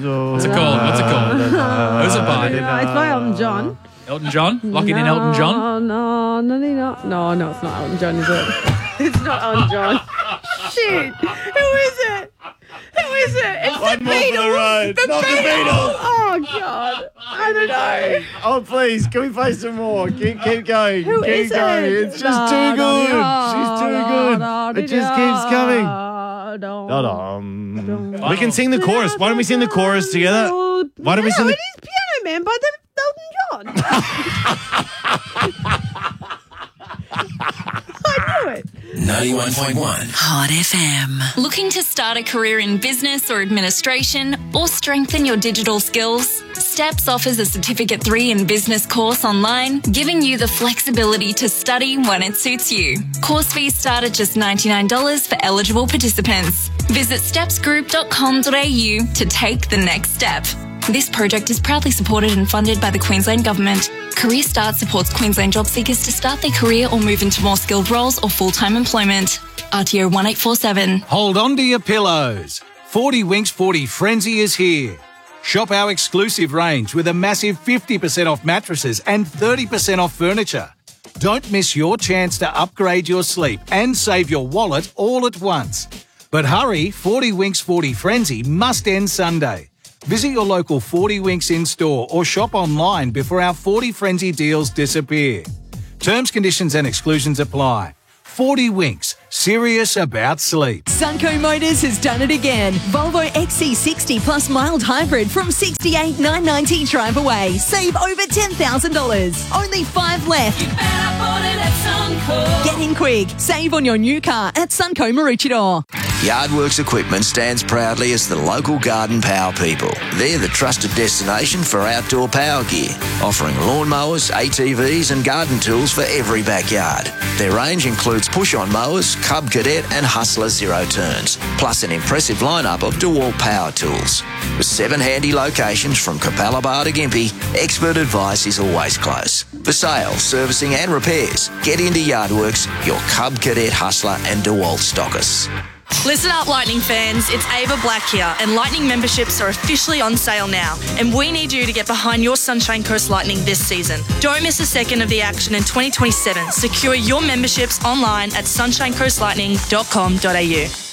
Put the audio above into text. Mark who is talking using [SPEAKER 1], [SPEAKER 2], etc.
[SPEAKER 1] What's it called? Who's it by?
[SPEAKER 2] It's by Elton John.
[SPEAKER 1] Elton John? Lock it in, Elton John?
[SPEAKER 2] No, it's not Elton John, is it? It's not Elton John. Shit. Who is it? It's
[SPEAKER 3] One
[SPEAKER 2] the
[SPEAKER 3] more for the
[SPEAKER 2] Beatles.
[SPEAKER 3] road. Not the Beatles.
[SPEAKER 2] Oh, God. I don't know.
[SPEAKER 3] Oh, please, can we play some more? Keep going.
[SPEAKER 2] Who
[SPEAKER 3] keep
[SPEAKER 2] is
[SPEAKER 3] going.
[SPEAKER 2] it?
[SPEAKER 3] It's just too good. She's too good. It just keeps coming. We can sing the chorus. Why don't we sing the chorus together? Why don't we sing the...
[SPEAKER 2] It is Piano Man by Elton John. I knew it.
[SPEAKER 4] 91.1
[SPEAKER 5] Hot FM. Looking to start a career in business or administration or strengthen your digital skills? Steps offers a Certificate 3 in Business course online, giving you the flexibility to study when it suits you. Course fees start at just $99 for eligible participants. Visit stepsgroup.com.au to take the next step. This project is proudly supported and funded by the Queensland Government. Career Start supports Queensland job seekers to start their career or move into more skilled roles or full-time employment. RTO 1847.
[SPEAKER 6] Hold on to your pillows. 40 Winks 40 Frenzy is here. Shop our exclusive range with a massive 50% off mattresses and 30% off furniture. Don't miss your chance to upgrade your sleep and save your wallet all at once. But hurry, 40 Winks 40 Frenzy must end Sunday. Visit your local 40 Winks in-store or shop online before our 40 Frenzy deals disappear. Terms, conditions and exclusions apply. 40 Winks, serious about sleep.
[SPEAKER 7] Sunco Motors has done it again. Volvo XC60 plus mild hybrid from $68,990 drive away. Save over $10,000. Only 5 left.
[SPEAKER 5] You better put it at Sunco.
[SPEAKER 7] Get in quick. Save on your new car at Sunco Maroochydore.
[SPEAKER 4] Yardworks Equipment stands proudly as the local garden power people. They're the trusted destination for outdoor power gear, offering lawnmowers, ATVs and garden tools for every backyard. Their range includes push-on mowers, Cub Cadet and Hustler Zero Turns, plus an impressive lineup of DeWalt power tools. With 7 handy locations from Capalaba to Gympie, expert advice is always close. For sales, servicing and repairs, get into Yardworks, your Cub Cadet, Hustler and DeWalt stockists.
[SPEAKER 8] Listen up, Lightning fans. It's Ava Black here, and Lightning memberships are officially on sale now. And we need you to get behind your Sunshine Coast Lightning this season. Don't miss a second of the action in 2027. Secure your memberships online at sunshinecoastlightning.com.au.